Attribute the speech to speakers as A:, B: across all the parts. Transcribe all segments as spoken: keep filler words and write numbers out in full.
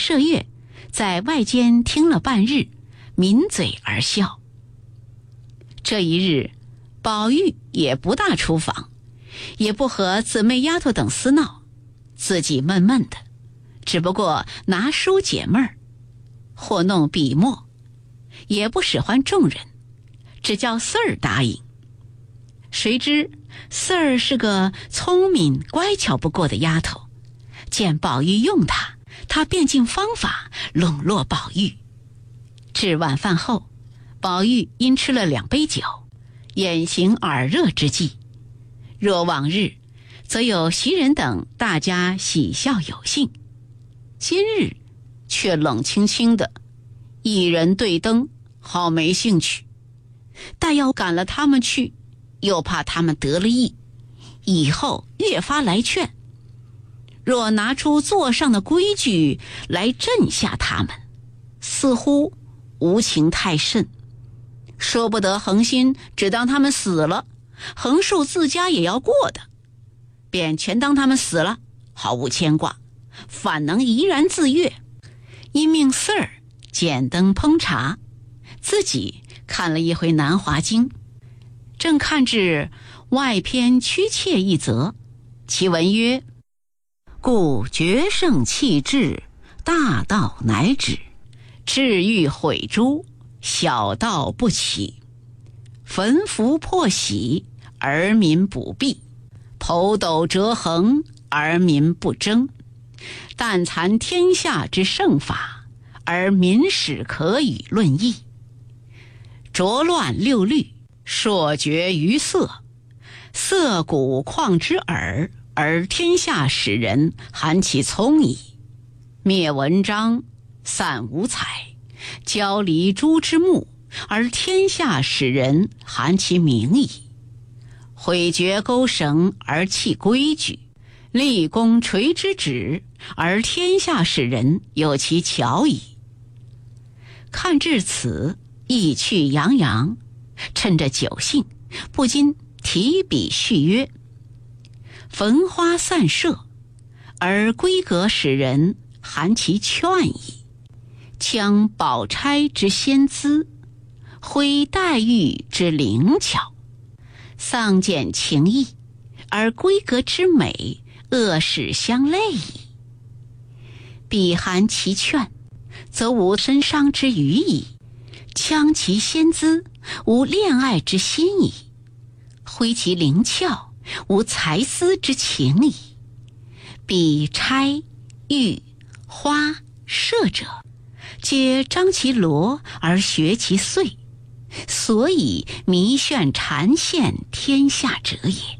A: 麝月在外间听了半日，抿嘴而笑。这一日，宝玉也不大出访，也不和姊妹丫头等厮闹，自己闷闷的，只不过拿书解闷儿，或弄笔墨，也不使唤众人，只叫四儿答应。谁知四儿是个聪明乖巧不过的丫头，见宝玉用她，她便尽方法笼络宝玉。至晚饭后，宝玉因吃了两杯酒，眼行耳热之际，若往日则有袭人等大家喜笑有兴，今日却冷清清的，一人对灯，好没兴趣。但要赶了他们去，又怕他们得了意，以后越发来劝。若拿出座上的规矩来镇下他们，似乎无情太甚，说不得恒心只当他们死了，横竖自家也要过的，便全当他们死了，毫无牵挂，反能怡然自悦。因命四儿剪灯烹茶，自己看了一回《南华经》，正看至外篇屈切一则，其文曰：故决胜气质，大道乃止，至欲毁诸，小道不起，焚符破喜，而民不避，剖斗折衡，而民不争，但残天下之圣法，而民始可与论议，浊乱六律，朔绝于色，色古旷之耳，而天下使人含其聪矣，灭文章，散五彩，交离诸之目，而天下使人含其名矣，毁绝钩绳而弃规矩，立功垂之旨，而天下使人有其巧矣。看至此，意趣洋洋，趁着酒兴，不禁提笔续曰：焚花散射，而闺阁使人含其劝矣，将宝钗之仙姿，挥黛玉之灵巧，丧减情意，而闺阁之美，恶使相类矣。彼含其劝，则无身伤之余矣，将其仙姿，无恋爱之心矣，挥其灵巧，无才思之情矣。彼钗、玉、花、麝者，皆张其罗而学其碎，所以迷眩缠陷天下者也。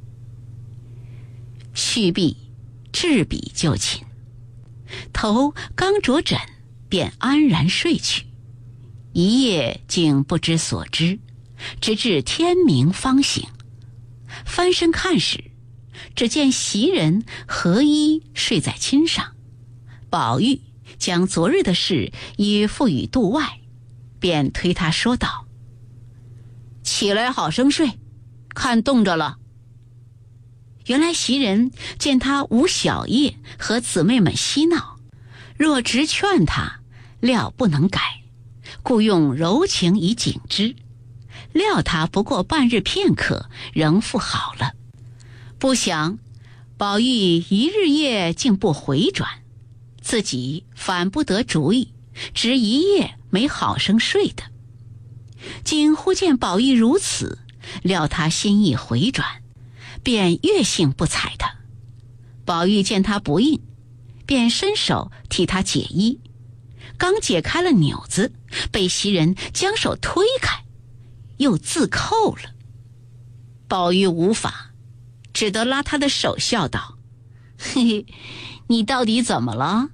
A: 续毕，置笔就寝，头刚着枕，便安然睡去，一夜竟不知所知，直至天明方醒。翻身看时，只见袭人合衣睡在衾上，宝玉将昨日的事已付与度外，便推他说道：起来好生睡，看冻着了。原来袭人见他无小夜和姊妹们嬉闹，若直劝他，料不能改，故用柔情以警之，料他不过半日片刻，仍复好了。不想宝玉一日夜竟不回转，自己反不得主意，直一夜没好生睡的。今忽见宝玉如此，料他心意回转，便越性不睬他。宝玉见他不应，便伸手替他解衣，刚解开了纽子，被袭人将手推开，又自扣了。宝玉无法，只得拉他的手笑道：嘿嘿，你到底怎么了？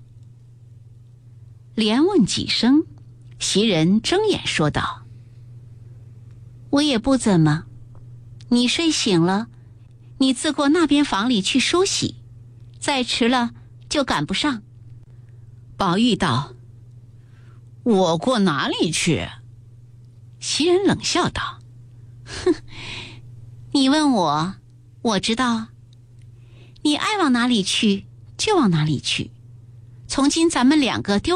A: 连问几声，袭人睁眼说道：我也不怎么，你睡醒了，你自过那边房里去梳洗，再迟了就赶不上。宝玉道：我过哪里去？袭人冷笑道：哼，你问我，我知道，你爱往哪里去就往哪里去，从今咱们两个丢